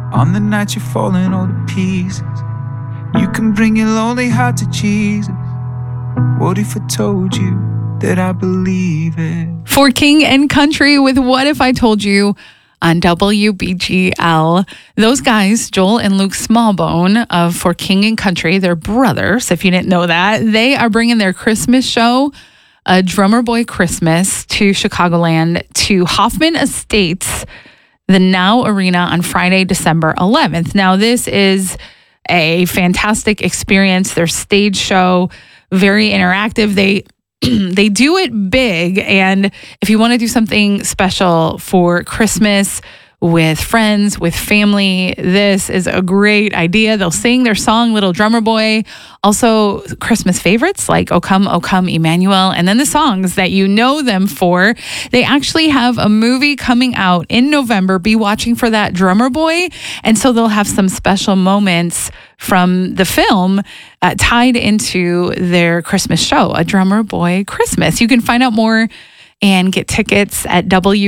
On the night you're falling all to pieces, you can bring your lonely heart to Jesus. What if I told you that I believe it? For King and Country with What If I Told You on WBGL. Those guys, Joel and Luke Smallbone of For King and Country, they're brothers, if you didn't know that. They are bringing their Christmas show, A Drummer Boy Christmas, to Chicagoland, to Hoffman Estates, the Now Arena on Friday, December 11th. Now, this is a fantastic experience. Their stage show, very interactive. They do it big. And if you want to do something special for Christmas with friends, with family, this is a great idea. They'll sing their song, Little Drummer Boy. Also, Christmas favorites like O Come, Emmanuel. And then the songs that you know them for. They actually have a movie coming out in November. Be watching for that, Drummer Boy. And so they'll have some special moments from the film tied into their Christmas show, A Drummer Boy Christmas. You can find out more and get tickets at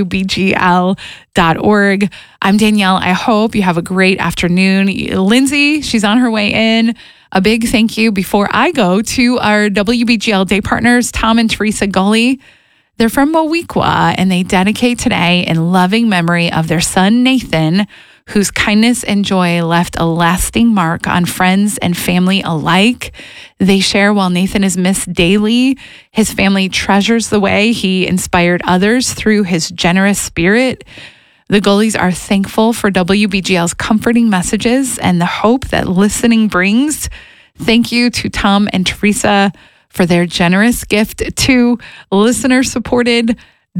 WBGL.org. I'm Danielle. I hope you have a great afternoon. Lindsay, she's on her way in. A big thank you before I go to our WBGL day partners, Tom and Teresa Gully. They're from Moweaqua, and they dedicate today in loving memory of their son, Nathan, whose kindness and joy left a lasting mark on friends and family alike. They share while Nathan is missed daily, his family treasures the way he inspired others through his generous spirit. The Gullies are thankful for WBGL's comforting messages and the hope that listening brings. Thank you to Tom and Teresa for their generous gift to listener-supported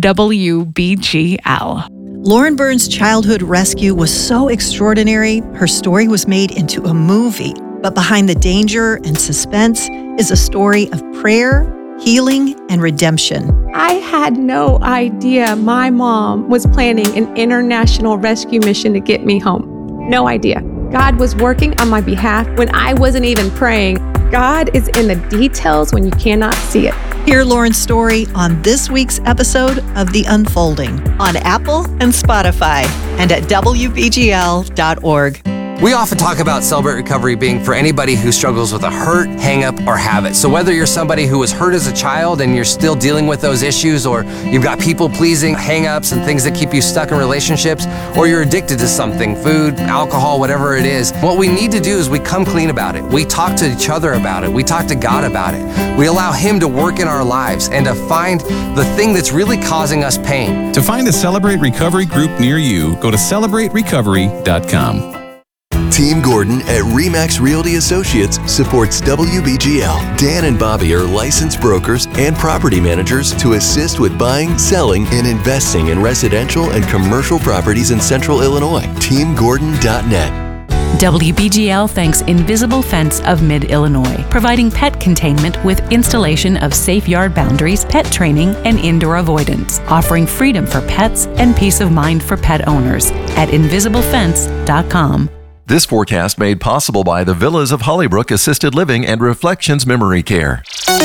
WBGL. Lauren Burns' childhood rescue was so extraordinary, her story was made into a movie. But behind the danger and suspense is a story of prayer, healing, and redemption. I had no idea my mom was planning an international rescue mission to get me home. No idea. God was working on my behalf when I wasn't even praying. God is in the details when you cannot see it. Hear Lauren's story on this week's episode of The Unfolding on Apple and Spotify and at WBGL.org. We often talk about Celebrate Recovery being for anybody who struggles with a hurt, hang-up, or habit. So whether you're somebody who was hurt as a child and you're still dealing with those issues, or you've got people-pleasing hang-ups and things that keep you stuck in relationships, or you're addicted to something, food, alcohol, whatever it is, what we need to do is we come clean about it. We talk to each other about it. We talk to God about it. We allow Him to work in our lives and to find the thing that's really causing us pain. To find a Celebrate Recovery group near you, go to CelebrateRecovery.com. Team Gordon at RE/MAX Realty Associates supports WBGL. Dan and Bobby are licensed brokers and property managers to assist with buying, selling, and investing in residential and commercial properties in Central Illinois. TeamGordon.net. WBGL thanks Invisible Fence of Mid-Illinois, providing pet containment with installation of safe yard boundaries, pet training, and indoor avoidance, offering freedom for pets and peace of mind for pet owners at InvisibleFence.com. This forecast made possible by the Villas of Hollybrook Assisted Living and Reflections Memory Care.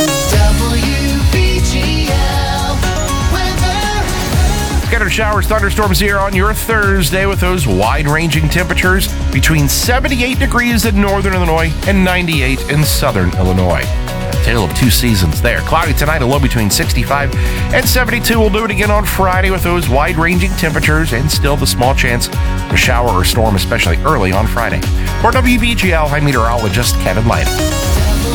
Scattered showers, thunderstorms here on your Thursday with those wide-ranging temperatures between 78 degrees in northern Illinois and 98 in southern Illinois. A tale of two seasons there. Cloudy tonight, a low between 65 and 72. We'll do it again on Friday with those wide-ranging temperatures and still the small chance of a shower or storm, especially early on Friday. For WBGL, I'm meteorologist Kevin Light.